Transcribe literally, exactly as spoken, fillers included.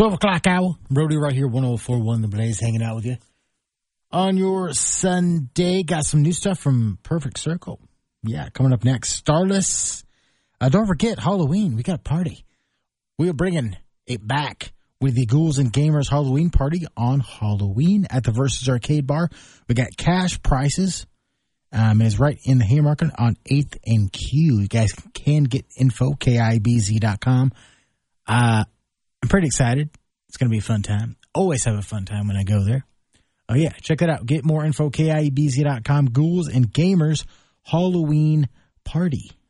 twelve o'clock hour. Brody right here, one oh four point one The Blaze, hanging out with you. On your Sunday, got some new stuff from Perfect Circle. Yeah, coming up next. Starless. Uh, don't forget, Halloween. We got a party. We are bringing it back with the Ghouls and Gamers Halloween party on Halloween at the Versus Arcade Bar. We got cash prizes. Um, it's right in the Haymarket on eighth and Q. You guys can get info, K I B Z dot com. Uh, I'm pretty excited. It's going to be a fun time. Always have a fun time when I go there. Oh, yeah. Check that out. Get more info, K I B Z dot com. Ghouls and Gamers Halloween Party.